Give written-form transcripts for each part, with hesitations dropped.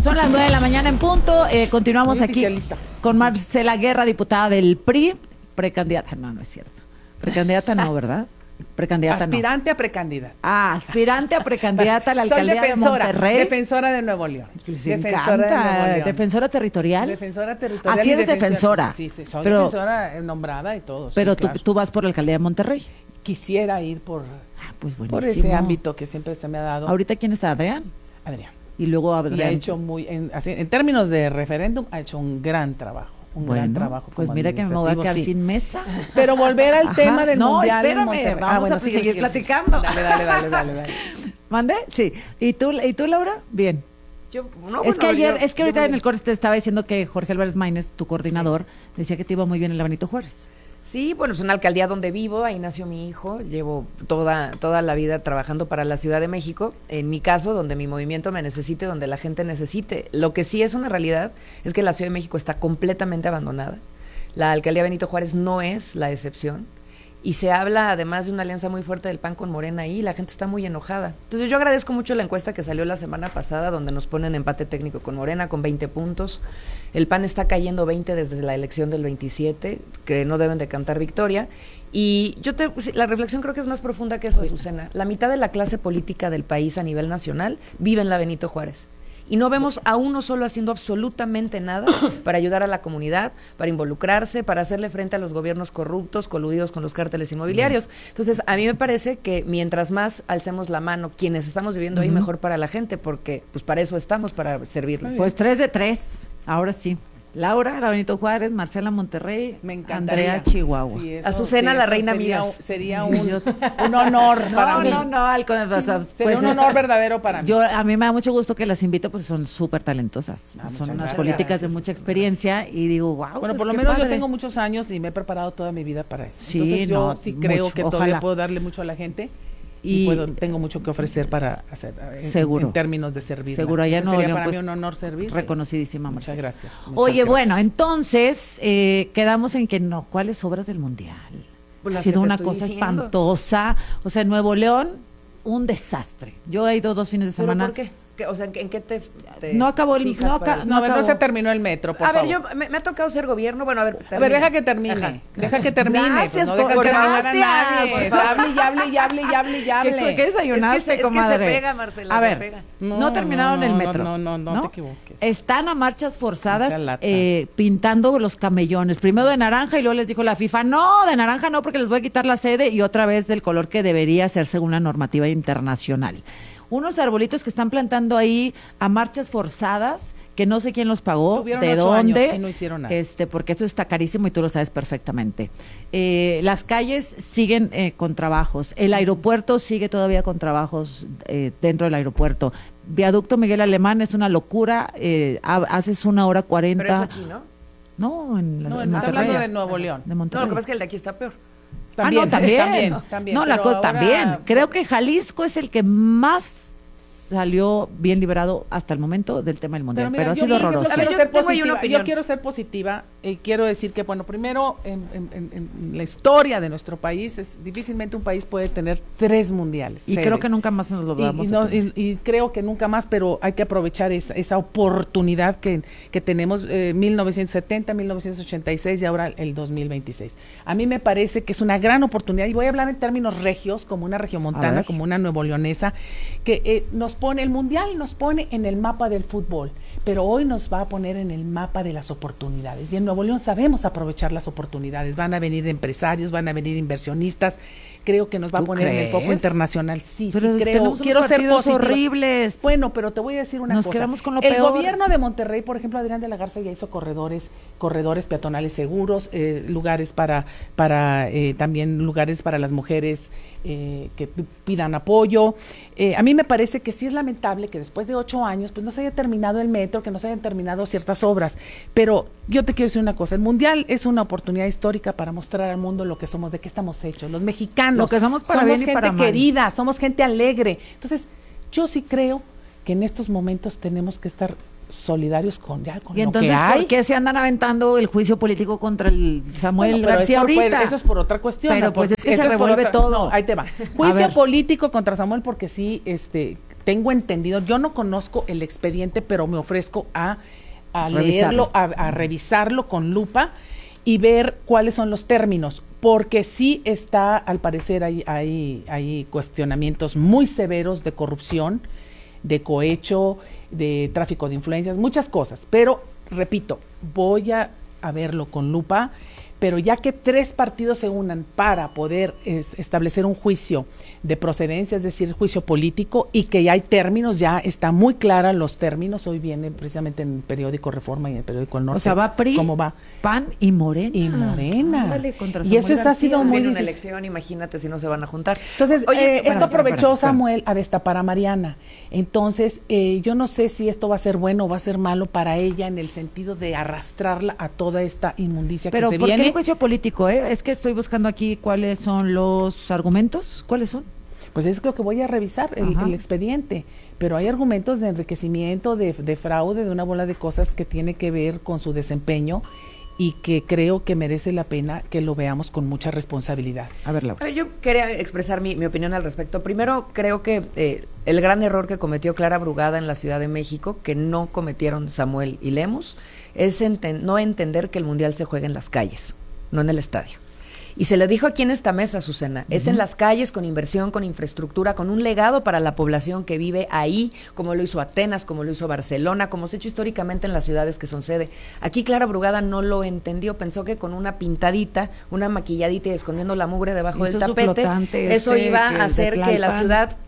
Son las 9 de la mañana en punto. Continuamos aquí con Marcela Guerra, diputada del PRI, precandidata. No, no es cierto. Precandidata no, ¿verdad? Precandidata aspirante a precandidata. Aspirante a precandidata a la alcaldía de Monterrey. Defensora de Nuevo León. Defensora de Nuevo León. Defensora territorial. Defensora territorial. Así eres defensora. Sí, soy defensora nombrada y todo. Pero sí, claro. tú vas por la alcaldía de Monterrey. Quisiera ir por ese ámbito que siempre se me ha dado. ¿Ahorita quién está? ¿Adrián? Adrián. Y luego Adrián. Y ha hecho en términos de referéndum, ha hecho un gran trabajo. Gran trabajo. Pues mira que me voy a quedar sin mesa. Pero volver al tema del mundial. No, espérame, vamos a seguir platicando. Dale. ¿Mande? Sí. ¿Y tú, Laura? Bien. Es que ahorita en el corte te estaba diciendo que Jorge Álvarez Maínez, tu coordinador, decía que te iba muy bien el Benito Juárez. Sí, bueno, es una alcaldía donde vivo, ahí nació mi hijo, llevo toda la vida trabajando para la Ciudad de México, en mi caso, donde mi movimiento me necesite, donde la gente necesite. Lo que sí es una realidad es que la Ciudad de México está completamente abandonada. La alcaldía Benito Juárez no es la excepción. Y se habla además de una alianza muy fuerte del PAN con Morena ahí, y la gente está muy enojada. Entonces yo agradezco mucho la encuesta que salió la semana pasada, donde nos ponen empate técnico con Morena, con 20 puntos. El PAN está cayendo 20 desde la elección del 27, que no deben de cantar victoria. Y la reflexión creo que es más profunda que eso, Azucena. La mitad de la clase política del país a nivel nacional vive en la Benito Juárez. Y no vemos a uno solo haciendo absolutamente nada para ayudar a la comunidad, para involucrarse, para hacerle frente a los gobiernos corruptos, coludidos con los cárteles inmobiliarios. Entonces, a mí me parece que mientras más alcemos la mano, quienes estamos viviendo ahí, mejor para la gente, porque pues para eso estamos, para servirles. Pues 3 de 3, ahora sí. Laura, la Benito Juárez, Marcela Monterrey, me encantaría. Andrea Chihuahua. Sí, Azucena, la reina mía. Sería un honor para mí. Sería un honor verdadero para mí. A mí me da mucho gusto que las invito, pues son súper talentosas. Son unas políticas de mucha experiencia y digo, wow. Bueno, por lo menos yo tengo muchos años y me he preparado toda mi vida para eso. Sí, entonces yo creo que todavía puedo darle mucho a la gente. Y tengo mucho que ofrecer para hacer en términos de servir. Seguro, allá no sería para mí un honor servir. Reconocidísima, Marcela. Muchas gracias. Oye, bueno, entonces quedamos en que ¿cuáles obras del Mundial? Ha sido una cosa espantosa. O sea, en Nuevo León, un desastre. Yo he ido 2 fines de semana. ¿Pero por qué? O sea, ¿en qué te no acabó el no se terminó el metro, por favor. Yo me ha tocado ser gobierno, bueno, a ver, deja que termine. Deja que termine. Gracias, pues, no dejas terminar a nadie. Hable. ¿Qué desayunaste, es que se pega, Marcela, a ver, no terminaron el metro. No te equivoques. Están a marchas forzadas pintando los camellones. Primero de naranja y luego les dijo la FIFA, no, de naranja no, porque les voy a quitar la sede, y otra vez del color que debería ser según la normativa internacional. Unos arbolitos que están plantando ahí a marchas forzadas, que no sé quién los pagó, de dónde, y no hicieron nada. Porque esto está carísimo y tú lo sabes perfectamente. Las calles siguen con trabajos, el aeropuerto sigue todavía con trabajos dentro del aeropuerto. Viaducto Miguel Alemán es una locura, haces 1:40. Pero es aquí, ¿no? No, en Monterrey. Está hablando de Nuevo León. De Monterrey. No, lo que pasa es que el de aquí está peor. También. No, la cosa también. Creo que Jalisco es el que más salió bien liberado hasta el momento del tema del Mundial, pero ha sido horroroso. Yo quiero ser positiva y quiero decir que, bueno, primero, en la historia de nuestro país, difícilmente un país puede tener 3 mundiales. Y creo que nunca más nos lo vamos a tener. Y creo que nunca más, pero hay que aprovechar esa oportunidad que tenemos, 1970, 1986 y ahora el 2026. A mí me parece que es una gran oportunidad, y voy a hablar en términos regios, como una regiomontana, como una nuevoleonesa, que el Mundial nos pone en el mapa del fútbol, pero hoy nos va a poner en el mapa de las oportunidades, y en Nuevo León sabemos aprovechar las oportunidades. Van a venir empresarios, van a venir inversionistas, creo que nos va a poner en el foco internacional. Sí, pero sí, creo. Quiero ser positiva. Horribles. Bueno, pero te voy a decir una cosa. Nos quedamos con lo peor. El gobierno de Monterrey, por ejemplo, Adrián de la Garza ya hizo corredores peatonales seguros, lugares para también lugares para las mujeres que pidan apoyo. A mí me parece que sí es lamentable que después de 8 años pues no se haya terminado el metro, que no se hayan terminado ciertas obras, pero yo te quiero decir una cosa, el Mundial es una oportunidad histórica para mostrar al mundo lo que somos, de qué estamos hechos, los mexicanos, lo que somos para bien y para mal. Somos gente querida, somos gente alegre. Entonces, yo sí creo que en estos momentos tenemos que estar solidarios con y entonces, lo que hay. ¿por qué se andan aventando el juicio político contra el Samuel García ahorita? Eso es por otra cuestión. Pero pues es que se revuelve todo. No, ahí te va. Juicio político contra Samuel porque sí, tengo entendido, yo no conozco el expediente, pero me ofrezco a leerlo, a revisarlo con lupa y ver cuáles son los términos, porque sí está, al parecer, hay cuestionamientos muy severos de corrupción, de cohecho, de tráfico de influencias, muchas cosas, pero repito, voy a verlo con lupa, pero ya que 3 partidos se unan para poder establecer un juicio de procedencia, es decir, juicio político, y que ya hay términos, ya está muy clara los términos, hoy viene precisamente en el periódico Reforma y en el periódico El Norte. O sea, va PRI, ¿cómo va? PAN y Morena. Y Morena. Ándale, contra y eso ha sido muy viene una difícil. elección, imagínate si no se van a juntar. Entonces, Oye, esto aprovechó Samuel a destapar a Mariana. Entonces, yo no sé si esto va a ser bueno o va a ser malo para ella en el sentido de arrastrarla a toda esta inmundicia que se viene. Pero ¿por qué el juicio político? Es que estoy buscando aquí cuáles son los argumentos. ¿Cuáles son? Pues es lo que voy a revisar, el expediente. Pero hay argumentos de enriquecimiento, de fraude, de una bola de cosas que tiene que ver con su desempeño y que creo que merece la pena que lo veamos con mucha responsabilidad. A ver, Laura. Yo quería expresar mi opinión al respecto. Primero, creo que el gran error que cometió Clara Brugada en la Ciudad de México, que no cometieron Samuel y Lemus, es no entender que el Mundial se juega en las calles, no en el estadio. Y se le dijo aquí en esta mesa, Azucena, es en las calles, con inversión, con infraestructura, con un legado para la población que vive ahí, como lo hizo Atenas, como lo hizo Barcelona, como se ha hecho históricamente en las ciudades que son sede. Aquí Clara Brugada no lo entendió, pensó que con una pintadita, una maquilladita y escondiendo la mugre debajo del tapete, eso iba a hacer que la ciudad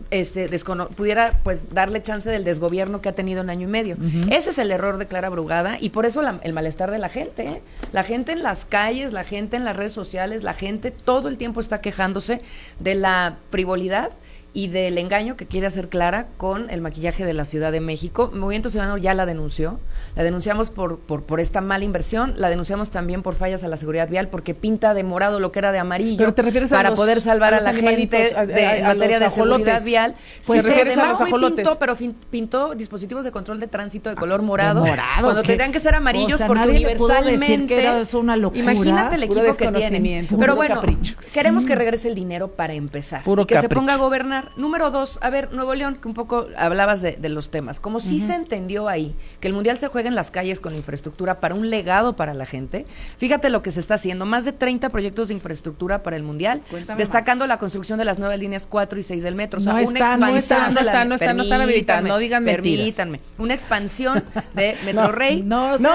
pudiera pues darle chance del desgobierno que ha tenido un año y medio. Ese es el error de Clara Brugada y por eso el malestar de la gente, la gente en las calles, la gente en las redes sociales, la gente todo el tiempo está quejándose de la frivolidad y del engaño que quiere hacer Clara con el maquillaje de la Ciudad de México. Movimiento Ciudadano ya la denunció, la denunciamos por esta mala inversión, la denunciamos también por fallas a la seguridad vial, porque pinta de morado lo que era de amarillo. ¿Pero te refieres para poder salvar a la gente en materia de seguridad vial? Pues sí, además hoy pintó dispositivos de control de tránsito de color morado, cuando tendrían que ser amarillos, porque universalmente es una locura. Imagínate el equipo que tiene. Pero bueno, queremos que regrese el dinero para empezar, y que se ponga a gobernar. Número 2, a ver, Nuevo León, que un poco hablabas de los temas, como sí se entendió ahí que el Mundial se juega en las calles con infraestructura para un legado para la gente. Fíjate lo que se está haciendo, más de 30 proyectos de infraestructura para el Mundial, destacando la construcción de las nuevas líneas 4 y 6 del metro, o sea, no están habilitadas, no digan mentiras. Permítanme, una expansión de Metro Rey. No, es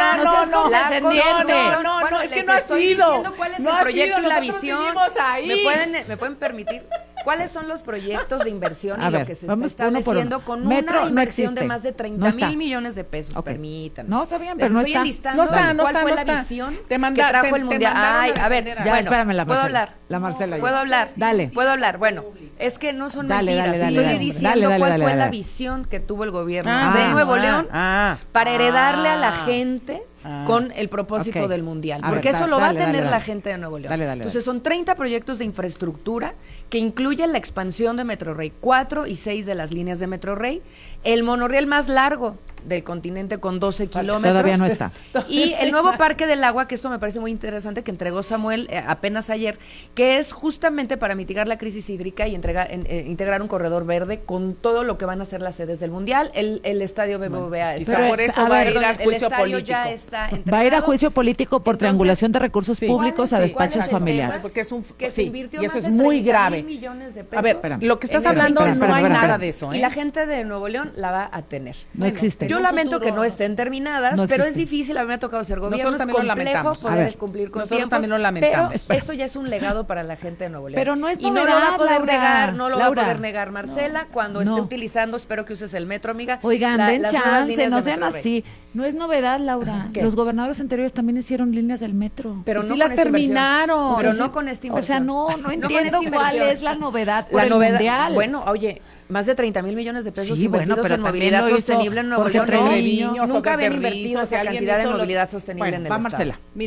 que no ha sido. ¿Cuál es el proyecto y la visión? ¿Me pueden permitir? ¿Cuáles son los proyectos de inversión y lo que se está estableciendo con una inversión de más de 30,000 millones de pesos? Permítanme. No, está bien, pero no está. ¿Cuál fue la visión que trajo el Mundial? Ay, a ver, bueno, espérame, ¿puedo hablar? La Marcela. ¿Puedo hablar? Dale. ¿Puedo hablar? Bueno, es que no son mentiras. Estoy diciendo cuál fue la visión que tuvo el gobierno de Nuevo León para heredarle a la gente con el propósito del Mundial, porque eso lo va a tener la gente de Nuevo León. Entonces son 30 proyectos de infraestructura que incluyen la expansión de Metro Rey 4 y 6 de las líneas de Metro Rey, el monorriel más largo del continente con 12 kilómetros. Todavía no está. Y el nuevo Parque del Agua, que esto me parece muy interesante, que entregó Samuel apenas ayer, que es justamente para mitigar la crisis hídrica y integrar un corredor verde con todo lo que van a ser las sedes del Mundial. El estadio BBVA está. Por eso va a ir a juicio político. Ya está va a ir a juicio político por triangulación de recursos públicos a despachos familiares. Porque es que se invirtió y eso más es de muy grave. millones de pesos. A ver, lo que estás hablando no hay nada de eso. Y la gente de Nuevo León la va a tener. No existe. Yo lamento que no estén terminadas, pero es difícil. A mí me ha tocado ser gobierno, es complejo poder cumplir con tiempos. También lo lamentamos. Pero esto ya es un legado para la gente de Nuevo León. Pero no es y novedad, no lo va a poder Laura, negar, no lo va a Laura. poder negar Marcela cuando esté utilizando, espero que uses el metro, amiga. Oigan, den las nuevas chance, líneas no de sean Metro Rey. así. No es novedad, Laura. ¿Qué? Los gobernadores anteriores también hicieron líneas del metro. Pero sí no las con esta terminaron. inversión. Pero no con esta inversión. O sea, no con entiendo esta cuál inversión. es la novedad por La el novedad, Mundial. bueno, oye, más de 30,000 millones de pesos Sí, invertidos pero en también movilidad lo hizo sostenible en Nuevo Jorge León. Treviño, Nunca habían invertido esa cantidad en movilidad sostenible en el va Estado. Marcela. Mira,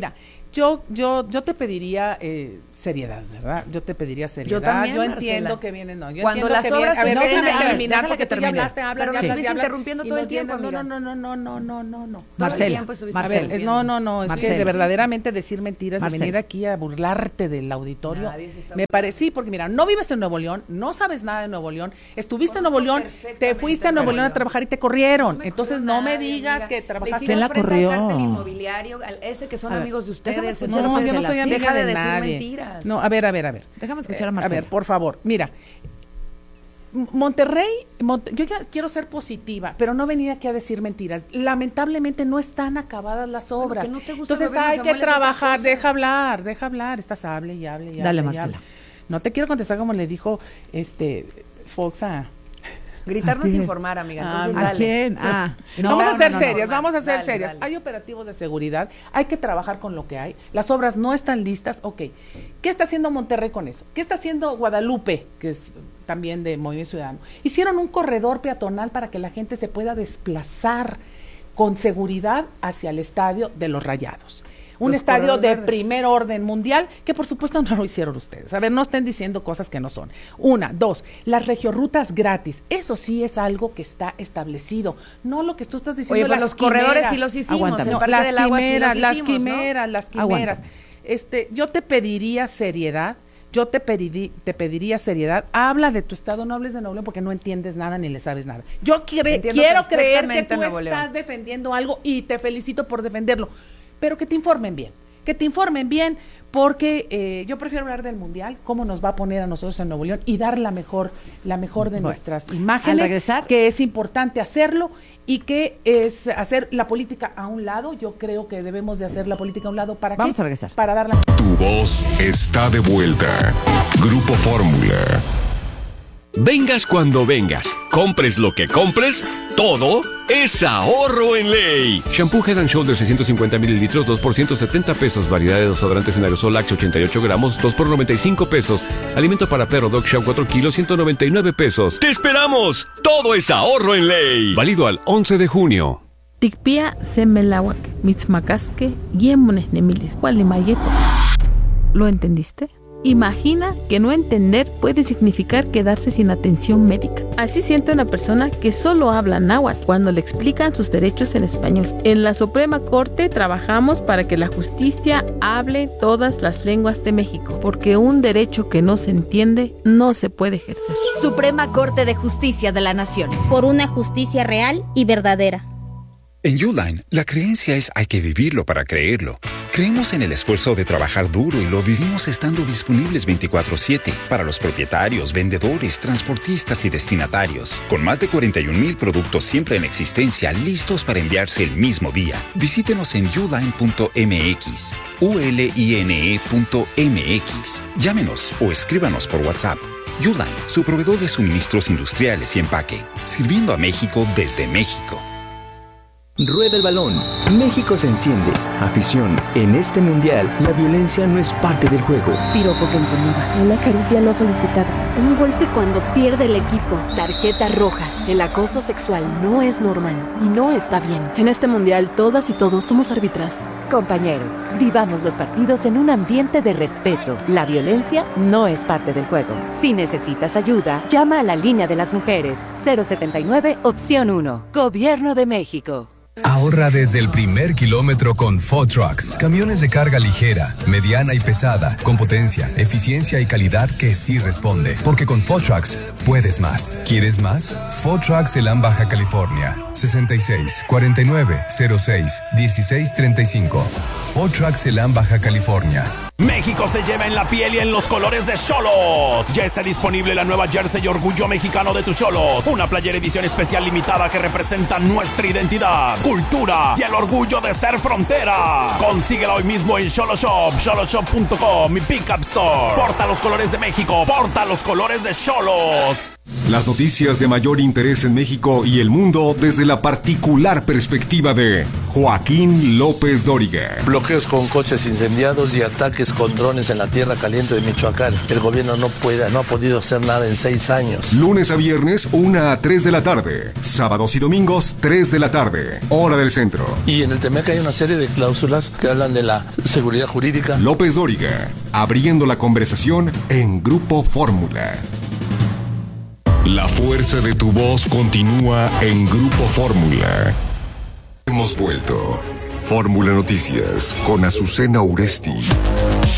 Yo te pediría seriedad, ¿verdad? Yo te pediría seriedad. Yo también, yo Marcela. entiendo que vienen, no. Yo Cuando entiendo las que obras vienen. A ver, se déjame ven, terminar, porque tú ya termine. hablaste, Pero nos estuviste interrumpiendo todo el tiempo, amiga. No. Marcela, A ver, no, es que Marcela. de verdaderamente decir mentiras y Marcela. venir aquí a burlarte del auditorio, Nadie se está me parece, sí, porque mira, no vives en Nuevo León, no sabes nada de Nuevo León, estuviste en Nuevo León, te fuiste a Nuevo León a trabajar y te corrieron, entonces no me digas que trabajaste. ¿Quién la corrió? El inmobiliario, ese que son A ver, amigos de déjame ustedes. escuchar No, a yo no Marcela, soy sí. amiga Deja de de decir nadie. mentiras. No, a ver. Déjame escuchar a A Marcela. ver, por favor, mira, Monterrey, yo ya quiero ser positiva, pero no venir aquí a decir mentiras. Lamentablemente no están acabadas las obras. que no te gusta el Entonces gobierno, hay Samuel, que es otra trabajar, cosa. deja hablar. Estás hable y hable. Dale, Marcela. No te quiero contestar como le dijo Fox a... Gritarnos ¿A quién? informar, amiga. Entonces, ¿A dale. quién? Vamos a ser serias, no. vamos a ser Dale, serias. dale. Hay operativos de seguridad, hay que trabajar con lo que hay. Las obras no están listas, ok. ¿Qué está haciendo Monterrey con eso? ¿Qué está haciendo Guadalupe, que es también de Movimiento Ciudadano? Hicieron un corredor peatonal para que la gente se pueda desplazar con seguridad hacia el estadio de los Rayados. Un Los estadio corredores de verdes. primer orden mundial, que por supuesto no lo hicieron ustedes. A ver, no estén diciendo cosas que no son. Una, dos, las regiorrutas gratis. Eso sí es algo que está establecido. No lo que tú estás diciendo. Oye, pues las los corredores quimeras. sí los hicimos. Aguántame. El No, Parque las del Agua sí los quimeras, las hicimos, ¿no? quimeras, las quimeras. Aguántame. Yo te pediría seriedad. Yo te pediría seriedad. Habla de tu estado, no hables de Nuevo León porque no entiendes nada ni le sabes nada. Yo quiero creer que perfectamente tú Nuevo León. estás defendiendo algo y te felicito por defenderlo, pero que te informen bien. Que te informen bien, porque yo prefiero hablar del Mundial, cómo nos va a poner a nosotros en Nuevo León y dar la mejor de nuestras imágenes, al regresar, que es importante hacerlo y que es hacer la política a un lado. Yo creo que debemos de hacer la política a un lado. ¿Para qué? Vamos a regresar. Para dar la... Tu voz está de vuelta. Grupo Fórmula. Vengas cuando vengas, compres lo que compres, todo es ahorro en ley. Shampoo Head and Shoulders 650 mililitros, 2 por 170 pesos. Variedad de desodorantes en aerosol Axe 88 gramos, 2 por 95 pesos. Alimento para perro Dog Chow 4 kilos, 199 pesos. ¡Te esperamos! Todo es ahorro en ley. Válido al 11 de junio. Tikpia semelawak, mitzmakaske, yemones nemilis, mayeto. ¿Lo entendiste? Imagina que no entender puede significar quedarse sin atención médica. Así siente una persona que solo habla náhuatl cuando le explican sus derechos en español. En la Suprema Corte trabajamos para que la justicia hable todas las lenguas de México, porque un derecho que no se entiende no se puede ejercer. Suprema Corte de Justicia de la Nación. Por una justicia real y verdadera. En Uline, la creencia es hay que vivirlo para creerlo. Creemos en el esfuerzo de trabajar duro y lo vivimos estando disponibles 24/7 para los propietarios, vendedores, transportistas y destinatarios. Con más de 41,000 productos siempre en existencia, listos para enviarse el mismo día. Visítenos en uline.mx, uline.mx. Llámenos o escríbanos por WhatsApp. Uline, su proveedor de suministros industriales y empaque, sirviendo a México desde México. Rueda el balón. México se enciende. Afición. En este mundial, la violencia no es parte del juego. Piropo que incomoda. Una caricia no solicitada. Un golpe cuando pierde el equipo. Tarjeta roja. El acoso sexual no es normal y no está bien. En este mundial, todas y todos somos árbitras. Compañeros, vivamos los partidos en un ambiente de respeto. La violencia no es parte del juego. Si necesitas ayuda, llama a la línea de las mujeres. 079, opción 1. Gobierno de México. Ahorra desde el primer kilómetro con 4Trucks. Camiones de carga ligera, mediana y pesada, con potencia, eficiencia y calidad que sí responde. Porque con 4Trucks puedes más. ¿Quieres más? 4Trucks Elan Baja California. 66 49 06 16 35. 4Trucks Elan Baja California. México se lleva en la piel y en los colores de Xolos. Ya está disponible la nueva jersey Orgullo Mexicano de tus Xolos. Una playera edición especial limitada que representa nuestra identidad, cultura y el orgullo de ser frontera. Consíguela hoy mismo en Xoloshop, xoloshop.com y Pickup Store. Porta los colores de México, porta los colores de Xolos. Las noticias de mayor interés en México y el mundo desde la particular perspectiva de Joaquín López Dóriga. Bloqueos con coches incendiados y ataques con drones en la tierra caliente de Michoacán. El gobierno no ha podido hacer nada en 6 años. Lunes a viernes, 1 a 3 de la tarde. Sábados y domingos, 3 de la tarde. Hora del centro. Y en el TEMEC hay una serie de cláusulas que hablan de la seguridad jurídica. López Dóriga, abriendo la conversación en Grupo Fórmula. La fuerza de tu voz continúa en Grupo Fórmula. Hemos vuelto. Fórmula Noticias con Azucena Uresti.